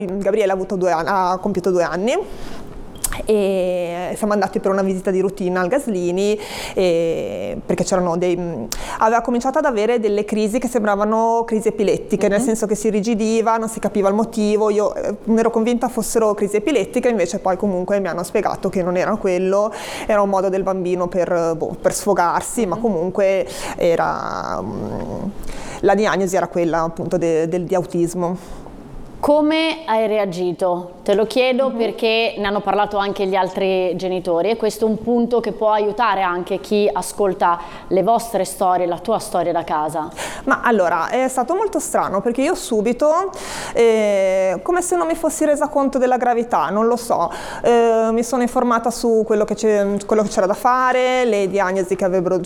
Gabriele ha compiuto 2 anni e siamo andati per una visita di routine al Gaslini perché aveva cominciato ad avere delle crisi che sembravano crisi epilettiche, nel senso che si rigidiva, non si capiva il motivo. Io non ero convinta fossero crisi epilettiche, invece poi comunque mi hanno spiegato che non era quello, era un modo del bambino per sfogarsi, ma comunque la diagnosi era quella appunto di autismo. Come hai reagito? Te lo chiedo perché ne hanno parlato anche gli altri genitori e questo è un punto che può aiutare anche chi ascolta le vostre storie, la tua storia da casa. Ma allora, è stato molto strano perché io subito, come se non mi fossi resa conto della gravità, non lo so, mi sono informata su quello che c'era da fare, le diagnosi che avrebbero,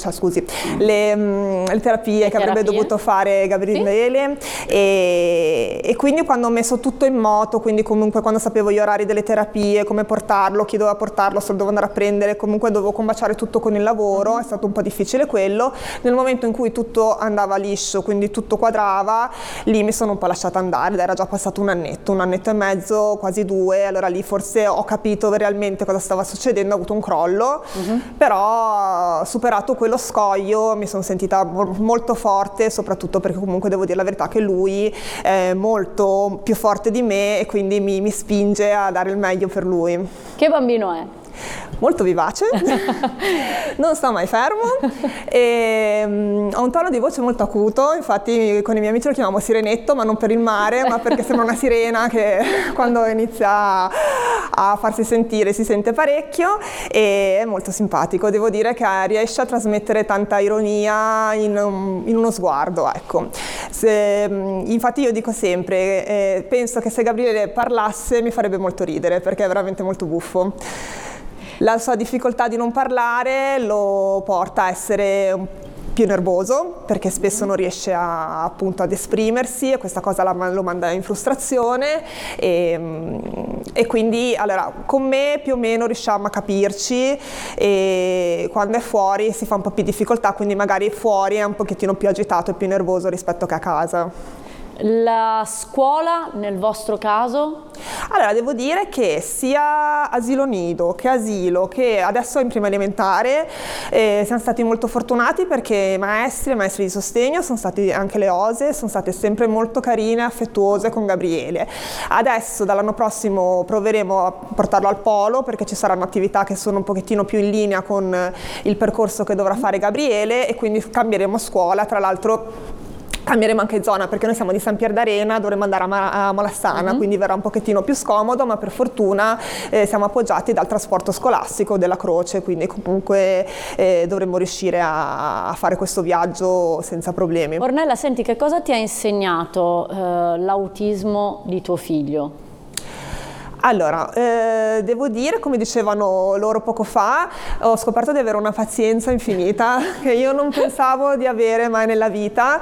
le terapie che avrebbe dovuto fare Gabriele, sì? E quindi quando ho messo tutto in moto, quindi comunque quando sapevo gli orari delle terapie, come portarlo, chi doveva portarlo, se lo dovevo andare a prendere, comunque dovevo combaciare tutto con il lavoro, è stato un po' difficile quello. Nel momento in cui tutto andava liscio, quindi tutto quadrava, lì mi sono un po' lasciata andare, era già passato un annetto e mezzo, quasi 2, allora lì forse ho capito realmente cosa stava succedendo, ho avuto un crollo, però superato quello scoglio mi sono sentita molto forte, soprattutto perché comunque devo dire la verità che lui è molto più forte di me e quindi mi spinge a dare il meglio per lui. Che bambino è? Molto vivace, non sta mai fermo e ha un tono di voce molto acuto, infatti con i miei amici lo chiamiamo Sirenetto, ma non per il mare, ma perché sembra una sirena che quando inizia a farsi sentire si sente parecchio, e è molto simpatico, devo dire che riesce a trasmettere tanta ironia in uno sguardo, ecco. Infatti io dico sempre, penso che se Gabriele parlasse mi farebbe molto ridere perché è veramente molto buffo. La sua difficoltà di non parlare lo porta a essere più nervoso perché spesso non riesce appunto ad esprimersi e questa cosa lo manda in frustrazione e quindi allora con me più o meno riusciamo a capirci e quando è fuori si fa un po' più difficoltà, quindi magari fuori è un pochettino più agitato e più nervoso rispetto che a casa. La scuola nel vostro caso? Allora devo dire che sia asilo nido che asilo che adesso in prima elementare siamo stati molto fortunati perché i maestri di sostegno sono stati, anche le OSE, sono state sempre molto carine e affettuose con Gabriele. Adesso dall'anno prossimo proveremo a portarlo al polo perché ci saranno attività che sono un pochettino più in linea con il percorso che dovrà fare Gabriele e quindi cambieremo scuola, tra l'altro cambieremo anche zona perché noi siamo di San Pier d'Arena, dovremo andare a Malassana, quindi verrà un pochettino più scomodo, ma per fortuna siamo appoggiati dal trasporto scolastico della Croce, quindi comunque dovremmo riuscire a fare questo viaggio senza problemi. Ornella, senti, che cosa ti ha insegnato l'autismo di tuo figlio? Allora, devo dire, come dicevano loro poco fa, ho scoperto di avere una pazienza infinita che io non pensavo di avere mai nella vita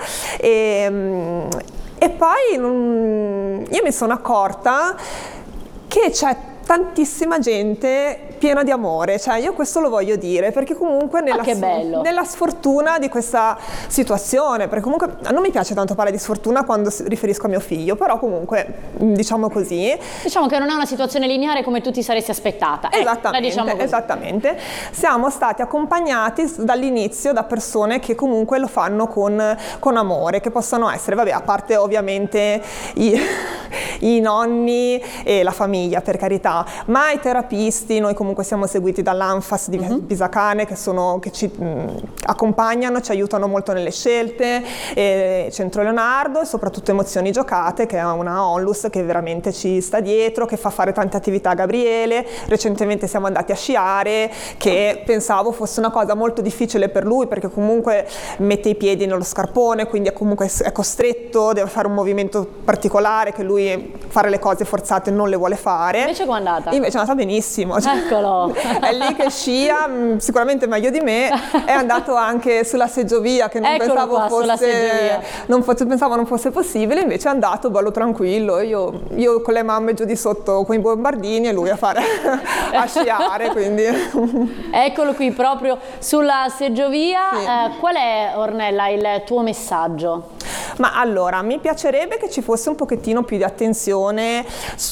e poi io mi sono accorta che c'è tantissima gente piena di amore, cioè io questo lo voglio dire perché comunque nella sfortuna di questa situazione, perché comunque non mi piace tanto parlare di sfortuna quando riferisco a mio figlio, però comunque diciamo così. Diciamo che non è una situazione lineare come tu ti saresti aspettata. Esattamente. Siamo stati accompagnati dall'inizio da persone che comunque lo fanno con amore, che possono essere, vabbè, a parte ovviamente i nonni e la famiglia, per carità, ma i terapisti, noi comunque siamo seguiti dall'Anfas di Pisacane che ci accompagnano, ci aiutano molto nelle scelte, Centro Leonardo e soprattutto Emozioni Giocate che è una onlus che veramente ci sta dietro, che fa fare tante attività a Gabriele. Recentemente siamo andati a sciare, che pensavo fosse una cosa molto difficile per lui perché comunque mette i piedi nello scarpone, quindi è costretto, deve fare un movimento particolare che lui fare le cose forzate non le vuole fare. Invece com'è andata? Invece è andata benissimo. Eccolo. È lì che scia, sicuramente meglio di me, è andato anche sulla seggiovia che non pensavo non fosse possibile, invece è andato bello tranquillo, io con le mamme giù di sotto con i bombardini e lui a sciare, quindi. Eccolo qui proprio sulla seggiovia. Sì. Qual è, Ornella, il tuo messaggio? Ma allora, mi piacerebbe che ci fosse un pochettino più di attenzione